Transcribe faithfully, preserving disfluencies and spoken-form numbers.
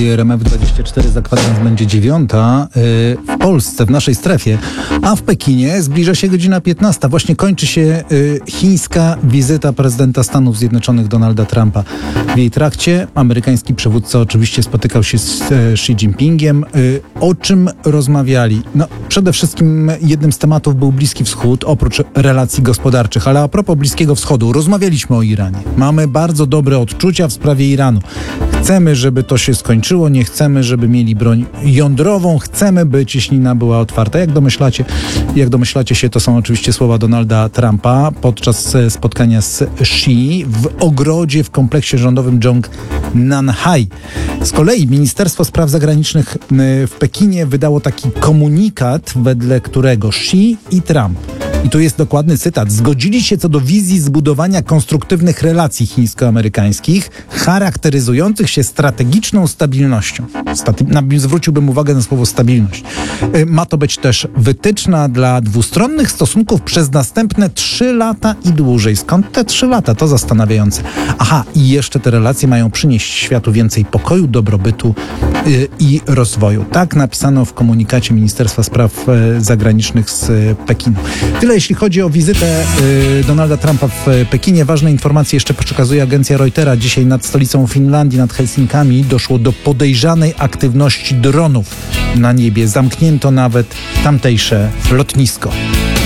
R M F dwadzieścia cztery za kwadrans będzie dziewiąta w Polsce, w naszej strefie, a w Pekinie zbliża się godzina piętnasta. Właśnie kończy się chińska wizyta prezydenta Stanów Zjednoczonych Donalda Trumpa. W jej trakcie amerykański przywódca oczywiście spotykał się z Xi Jinpingiem. O czym rozmawiali? No, przede wszystkim jednym z tematów był Bliski Wschód, oprócz relacji gospodarczych, ale a propos Bliskiego Wschodu, rozmawialiśmy o Iranie. Mamy bardzo dobre odczucia w sprawie Iranu. Chcemy, żeby to się skończyło, nie chcemy, żeby mieli broń jądrową, chcemy, by cieśnina była otwarta. Jak domyślacie, jak domyślacie się, to są oczywiście słowa Donalda Trumpa podczas spotkania z Xi w ogrodzie w kompleksie rządowym Zhongnanhai. Z kolei Ministerstwo Spraw Zagranicznych w Pekinie wydało taki komunikat, wedle którego Xi i Trump, i tu jest dokładny cytat, zgodzili się co do wizji zbudowania konstruktywnych relacji chińsko-amerykańskich, charakteryzujących się strategiczną stabilnością. Stati- zwróciłbym uwagę na słowo stabilność. Ma to być też wytyczna dla dwustronnych stosunków przez następne trzy lata i dłużej. Skąd te trzy lata? To zastanawiające. Aha, i jeszcze te relacje mają przynieść światu więcej pokoju, dobrobytu yy, i rozwoju. Tak napisano w komunikacie Ministerstwa Spraw yy, Zagranicznych z yy, Pekinu. Tyle jeśli chodzi o wizytę yy, Donalda Trumpa w Pekinie. Ważne informacje jeszcze przekazuje agencja Reutera. Dzisiaj nad stolicą Finlandii, nad Helsinkami doszło do podejrzanej aktywności dronów na niebie. Zamknięto nawet tamtejsze lotnisko.